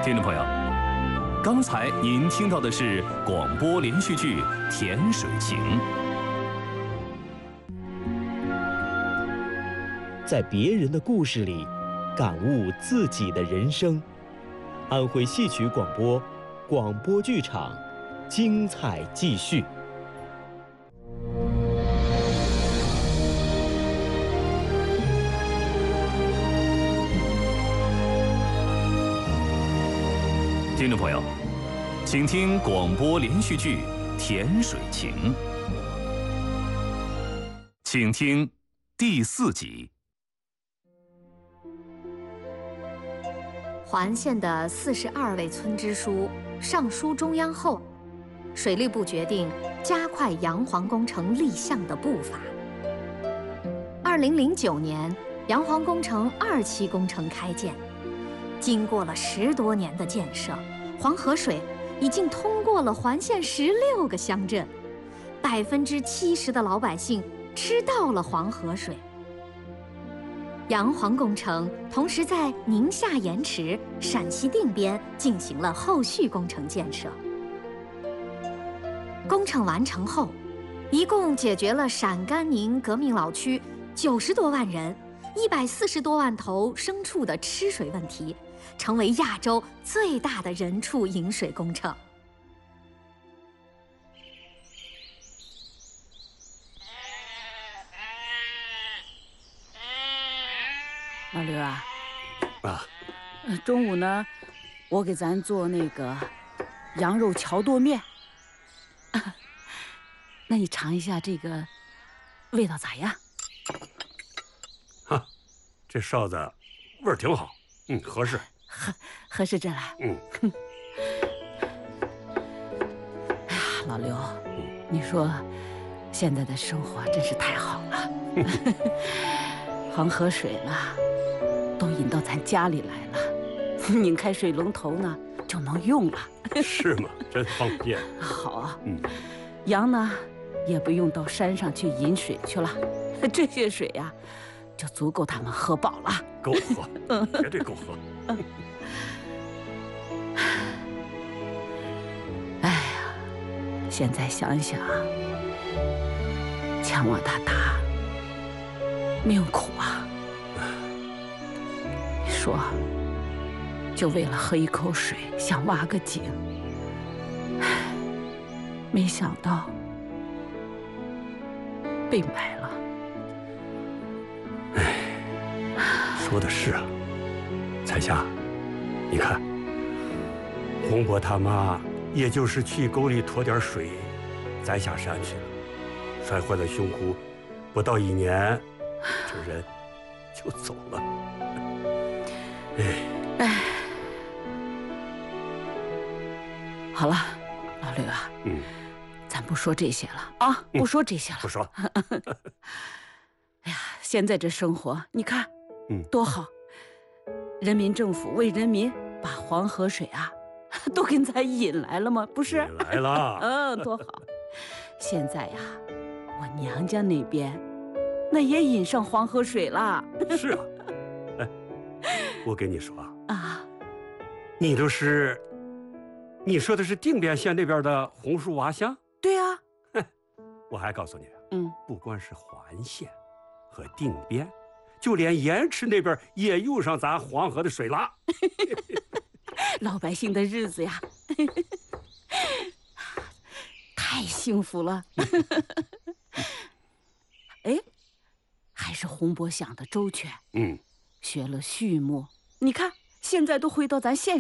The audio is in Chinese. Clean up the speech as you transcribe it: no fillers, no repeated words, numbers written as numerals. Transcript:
听众朋友，刚才您听到的是广播连续剧《甜水情》。 在别人的故事里，感悟自己的人生。安徽戏曲广播，广播剧场，精彩继续。 听众朋友，请听广播连续剧《甜水情》，请听第4集。 环县的42位村支书上书中央后，水利部决定加快洋黄工程立项的步伐。2009年，洋黄工程2期工程开建。经过了10多年的建设，黄河水已经通过了环县16个乡镇，70%的老百姓吃到了黄河水。洋黄工程同时在宁夏盐池、陕西定边进行了后续工程建设。工程完成后，一共解决了陕甘宁革命老区90多万人、140多万头牲畜的吃水问题，成为亚洲最大的人畜饮水工程。 老刘啊，中午呢，我给咱做那个羊肉荞剁面，那你尝一下这个味道咋样？ 哈，这臊子味儿挺好，合适， 合适着了。哎呀，老刘，你说现在的生活真是太好了，黄河水呢都引到咱家里来了，拧开水龙头呢就能用了。 是吗？真方便。 好啊，羊呢也不用到山上去饮水去了，这些水呀就足够他们喝饱了， 够喝，绝对够喝。 哎呀，现在想想，强我大大命苦啊！你说，就为了喝一口水，想挖个井，没想到被埋了。 说的是啊，彩霞，你看，洪伯他妈也就是去沟里驮点水，栽下山去了，摔坏了胸脯，不到1年，这人就走了。 好了，老刘啊，咱不说这些了啊，不说这些了， 不说。 哎呀，现在这生活，你看，多好！人民政府为人民把黄河水啊，都给咱引来了吗？不是？ 引来了。 多好！现在呀，我娘家那边，那也引上黄河水了。 是啊，哎，我跟你说啊，你说的是定边县那边的红树洼乡？ 对啊。 我还告诉你，不光是环县和定边，就连盐池那边也用上咱黄河的水了。 老百姓的日子呀，太幸福了。哎，还是洪伯想的周全。学了畜牧，你看现在都回到咱县